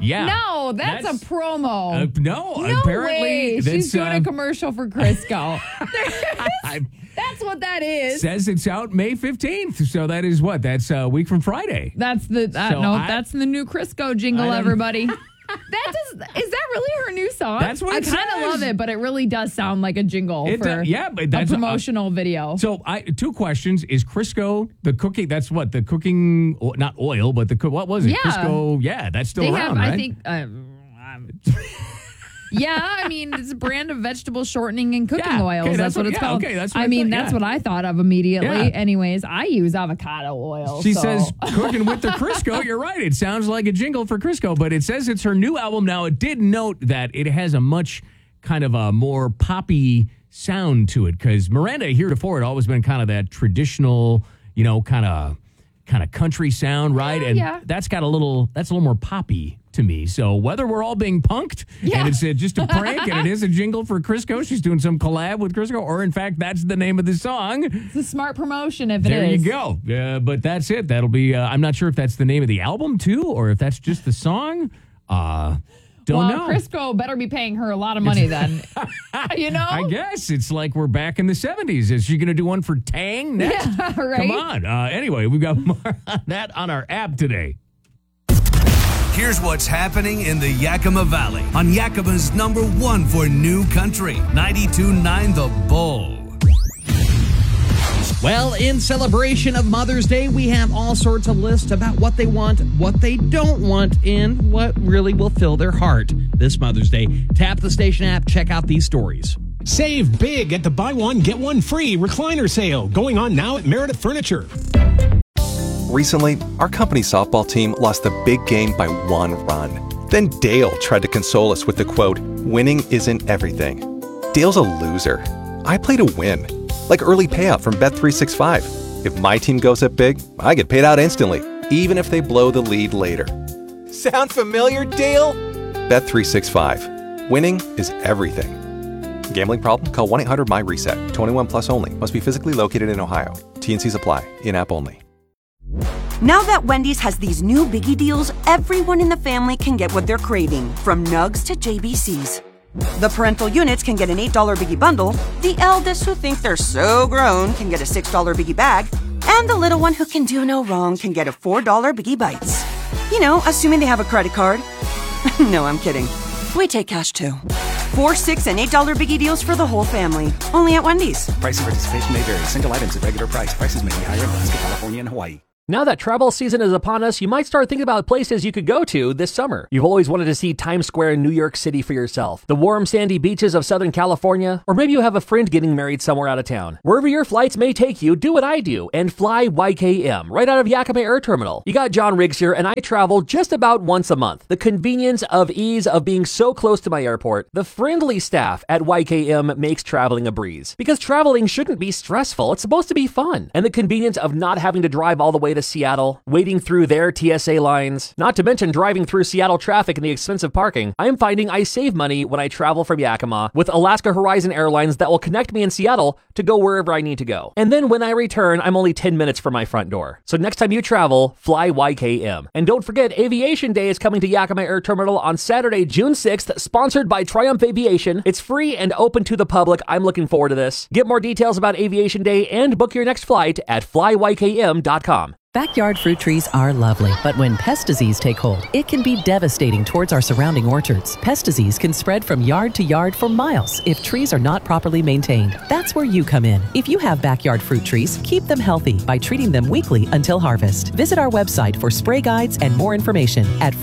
Yeah. No, that's a promo. No, No apparently. way. She's doing a commercial for Crisco. That's what that is. Says it's out May 15th. So that is what? That's a week from Friday. That's the that's the new Crisco jingle, everybody. Is that really her new song? That's what it I kind of love it, but it really does sound like a jingle for a promotional video. So, two questions. Is Crisco the cooking? That's what the cooking, not oil, but what was it? Yeah. Crisco, that's still around, right? I think. I mean, it's a brand of vegetable shortening and cooking oils. Okay, that's what it's called. Okay, that's what that's what I thought of immediately. Yeah. Anyways, I use avocado oil. She says cooking with the Crisco. You're right. It sounds like a jingle for Crisco, but it says it's her new album. Now, it did note that it has a much kind of a more poppy sound to it because Miranda heretofore had always been kind of that traditional, kind of country sound, right? That's a little more poppy to me. So whether we're all being punked and it's just a prank and it is a jingle for Crisco, she's doing some collab with Crisco, or in fact, that's the name of the song. It's a smart promotion if it there is. There you go. But that's it. That'll be, I'm not sure if that's the name of the album too, or if that's just the song. Don't know. Crisco better be paying her a lot of money then. I guess it's like we're back in the 70s. Is she going to do one for Tang next? Yeah, right. Come on. Anyway, we've got more on that on our app today. Here's what's happening in the Yakima Valley on Yakima's #1 for new country, 92.9 The Bull. Well, in celebration of Mother's Day, we have all sorts of lists about what they want, what they don't want, and what really will fill their heart this Mother's Day. Tap the station app, check out these stories. Save big at the buy one, get one free recliner sale going on now at Meredith Furniture. Recently, our company softball team lost the big game by 1 run. Then Dale tried to console us with the quote, "Winning isn't everything." Dale's a loser. I play to win. Like early payout from Bet365. If my team goes up big, I get paid out instantly, even if they blow the lead later. Sound familiar, Dale? Bet365. Winning is everything. Gambling problem? Call 1-800-MY-RESET. 21 plus only. Must be physically located in Ohio. T&Cs apply. In-app only. Now that Wendy's has these new biggie deals, everyone in the family can get what they're craving, from nugs to JBCs. The parental units can get an $8 biggie bundle, the eldest who think they're so grown can get a $6 biggie bag, and the little one who can do no wrong can get a $4 biggie bites. Assuming they have a credit card. No, I'm kidding. We take cash too. 4, $6, and $8 biggie deals for the whole family. Only at Wendy's. Price and participation may vary. Single items at regular price. Prices may be higher in Alaska, California, and Hawaii. Now that travel season is upon us, you might start thinking about places you could go to this summer. You've always wanted to see Times Square in New York City for yourself, the warm sandy beaches of Southern California, or maybe you have a friend getting married somewhere out of town. Wherever your flights may take you, do what I do and fly YKM right out of Yakima Air Terminal. You got John Riggs here, and I travel just about once a month. The convenience of ease of being so close to my airport, the friendly staff at YKM makes traveling a breeze. Because traveling shouldn't be stressful, it's supposed to be fun. And the convenience of not having to drive all the way to Seattle, waiting through their TSA lines, not to mention driving through Seattle traffic and the expensive parking, I'm finding I save money when I travel from Yakima with Alaska Horizon Airlines that will connect me in Seattle to go wherever I need to go. And then when I return, I'm only 10 minutes from my front door. So next time you travel, fly YKM. And don't forget, Aviation Day is coming to Yakima Air Terminal on Saturday, June 6th, sponsored by Triumph Aviation. It's free and open to the public. I'm looking forward to this. Get more details about Aviation Day and book your next flight at flywkm.com. Backyard fruit trees are lovely, but when pest disease take hold, it can be devastating towards our surrounding orchards. Pest disease can spread from yard to yard for miles if trees are not properly maintained. That's where you come in. If you have backyard fruit trees, keep them healthy by treating them weekly until harvest. Visit our website for spray guides and more information at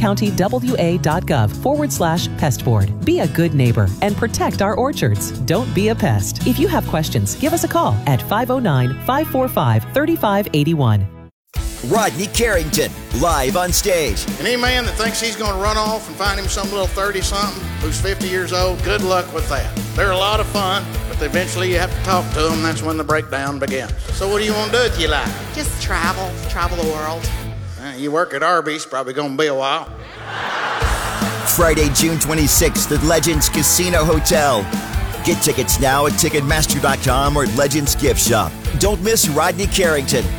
franklincountywa.gov/pestboard. Be a good neighbor and protect our orchards. Don't be a pest. If you have questions, give us a call at 509-545-3581. Rodney Carrington, live on stage. And any man that thinks he's going to run off and find him some little 30-something who's 50 years old, good luck with that. They're a lot of fun, but eventually you have to talk to them. That's when the breakdown begins. So what do you want to do with your life? Just travel the world. You work at Arby's, probably going to be a while. Friday, June 26th at Legends Casino Hotel. Get tickets now at Ticketmaster.com or Legends Gift Shop. Don't miss Rodney Carrington,